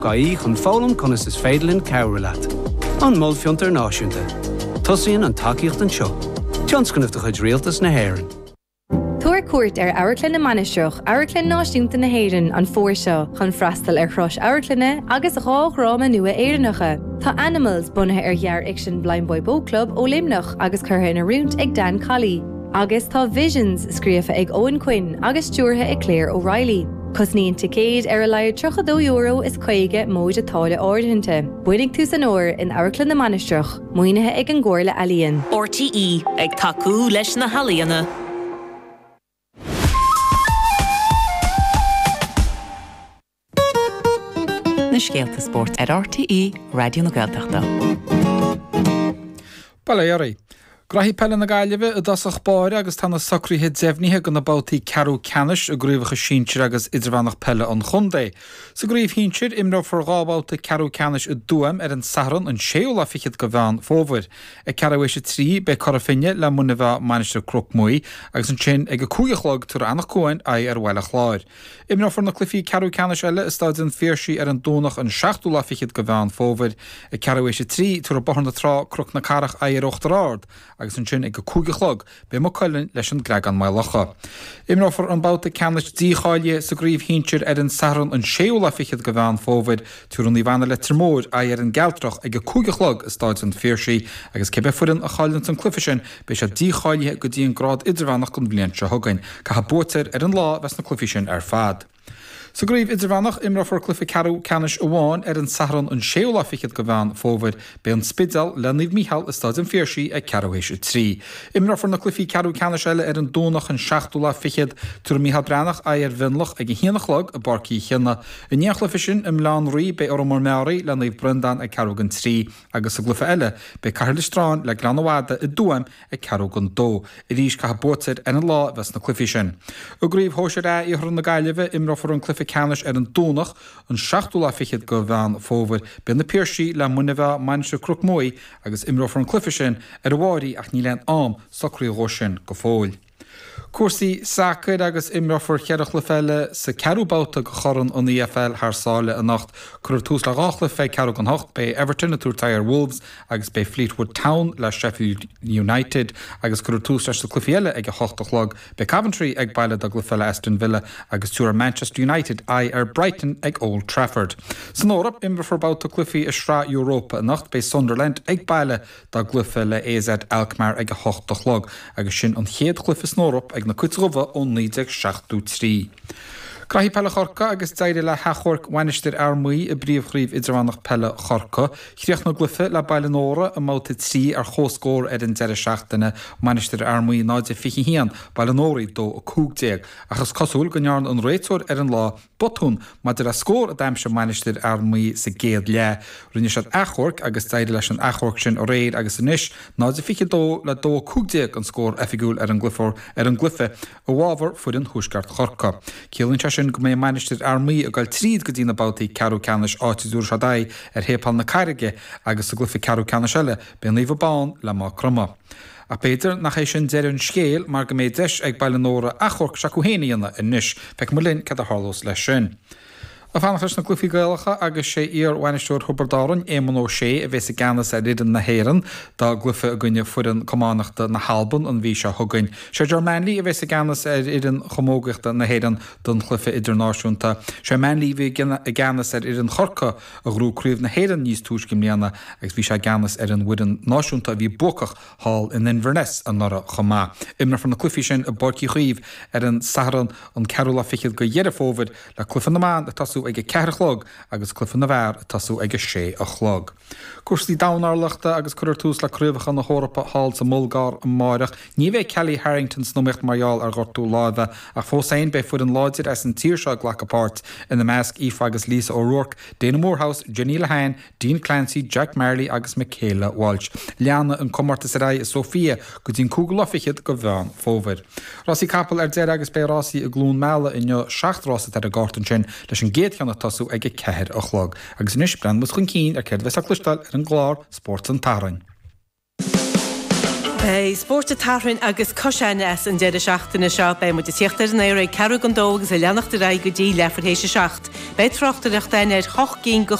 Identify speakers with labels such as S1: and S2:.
S1: Gaí chun fólam conas is féidirlinn cabhraat. An molfiont náisiúnta. Tosaíonn an tacaíocht an seo. Tionscannamh de chuid rialtas na hÉireann.
S2: Tuair cuairt Airclín na Manisteach, Airclín náisiúnta na hÉireann an fór seo chun freastal chrois Airclíne agus ráma nua éireannacha. Tá Animals bunathe ghearr ag sin Blind Boy Boat Club ó Limnach agus curtha na rúnt ag Dan Colley. Agus tá Visions scríofa ag Owen Quinn agus stúrtha ag Claire O'Reilly. Cosníon ticéad a leir €32 is chuige móid atála áirithinte. Buinnig tú san óir in Airclín na Manisteach, muoinethe ag an gcomharla Alíonn.
S3: RTE ag tacú leis na Halíonna. Na Scéalta Sport ar RTE, Radio na Gaeltachta.
S4: Balayarí. Grahí pelle na Gaillimhe a dasach báire agus tána sacríthe deimhníthe go na bátaí Carú Canis a gríomhacha sínsir agus idirbhánach pelle an chundé. Sa gríomh hínsir imrá for gábáta Carú Canis a dúam ar an saran an séola fichiad go bhean fómhair. A Carúéise trí be Corafinne le munimh Manisteach Crocmúi agus an sin ag a cúigechlog tar annach cóin ar bhile chláir. Imrá for na clufií Carú Canis eile is stáid an fíorsí ar an dúnach an 16 fichiad go bhean fómhair. A Carúéise trí tar a bohanna trá croc na carach ar ochtarard. Agus an sin ag go cúigechlog be mo coilinn leis an greag an mailacha. Imráfar an báta Canis díáile sa gríomh hínsir ar an saran an séola fichiad go bhean fómhair túr an íhana le trimór ar an gealtrach ag go cúigechlog is stáid an fíorsí agus cebe furin a cháilinn an clufa sin be se díáile go dtí an grád idirbhánach gon bliain se thugainn ca ha bótar ar an lá bheits na clufa sin ar fad. Sa gríomh idirbhánach imrá for clufa Carú Canis amháin ar an saran an séola fichiad go bhean fómhair be an spidal Leonard Mícheál is stáid an fíorsí ag Carúéise trí. Imrá for na clufií Carú Canis eile ar an dúnach an 16 fichiad túr Mícheál Bránach ar bhinlach ag hianachlog a barcí chinna. I níochla fisin im Lán Rí be Ormór Meáraí le naomh Brendan ag Carú gan trí agus sa glufa eile be Carlistrán le Glanháda i dúam ag Carú gan dó. I rís ca bótar ar an lá bheits na clufií sin. Ó gríomh hóisir í chur na Gaillimhe imrá for an clufa Canis ar an dúnach an 16 fichiad go bhean fómhair be na píorsí le munimh Manisteach Crocmúi agus imrá for an clufa sin ar bháirí ach ní leon am sacraí sin go fóil. Cuasaí sacr agus imrá for cheadach le feile sa Carúbáta go chorann an EFL thsáile a nacht chuir tús le gáchla fé Carú an hocht be Everton a túrtair Wolves agus be Fleetwood Town le Sheffield United agus chuir tús leis na clufiile ag a hochtachlog be Coventry ag baile do le feile Aston Villa agus túr Manchester United ar Brighton ag Old Trafford. San órap imrá for báta clufií is srá Europa a nacht be Sunderland ag baile do glufa le AZ Alkmaar ag a hochtachlog agus sin an chéad clufa snórap ag na cuitrúha ón 1963. Grahí pelle chorca agus deidir le hachorc Wanisteir Armúi a bríomhchríomh idirbhánach pelle chorca, chríoch na glufa le Baileóra a máta trí ar chóscór ar an 17 Wanisteir Armúi náide fichi hían Baileóraí dó a 50 achas cosúil go nearn an réiteúir ar an lá botún má de a scór a daimse Wanisteir Armúi sa géad le. Rinne se achorc agus deidir leis an achorc sin ó réad agus inis náide fichi dó le dó 50 an scór efigúil ar an glufa a bhábhar fuair an thuisgart chorca. Cílann go mé Manisteir Armúi a gáil tríd go dtína bátaí Carú Canis áitiúr sedáid ar hépal na cairige agus sa glufa Carú Canis eile be líomh bán le má croma. A Peter nach é sin deir an scéal mar go méid deis ag Baileóra achorc seacuhéanaíonna inis feic mulinn cad a hálós leis sin. A fanachas na glufií gaalacha agus sé ar Wanisteir Huberdáran émanó sé a bheits a ganas a ridan na héireann dá glufa a gcuine fuair cománachta na Halban an bhí se thugainn. Sé Manlí a bheits a ganas ar idan chomógachta na héireann don chlufa idirnáisiúnta. Sé Manlí bhí a ganas ar idan chorca a grúcríomh na héireann níos túiscim líana agus bhí sé ganas ar an bhuian náisiúnta bhí bucach hall in Inverness an nora chomá. Imnar fan na clufií sin a barcí chuomh ar an saran an Carúla fichiad go dhéidir fómhair le clufa na man a tasú ag ceirchlog agus clufa na bhar a tasú ag sé a chlog. Cuasaí dánarlachta agus chuir tús le cruúbhacha na hórapa hall sa mulgár an máireach, ní bheith Kelly Harringtons nómecht marall ar gortú láda a fósain be fuair an láidir as an tír seo ghlachapát in na measc Aoife agus Lisa O'Rourke, Dana Moorhouse, Jenny Lehane, Dean Clancy, Jack Marley agus Michaela Walsh. Leanna an commarta sa rá is Sofia go dtín cúglafichiad go bhean fómhair. Rossi Capel ar deir agus be Rossi a glún meala in 7 rása ar a gartan sin leis an géad cheanna tasú ag ceithir a chlog. Agus inis brenn mus chun cín ar ceir bheits a chluistal ar an glár sport an Tarainn.
S5: Sport a tarhain agus cosine as an dead seachtainna seo be mu tíochttar an éir carú an dógus a leannachta ra go dtí lefarhééis seach. Bei trochttareach daine choch cín go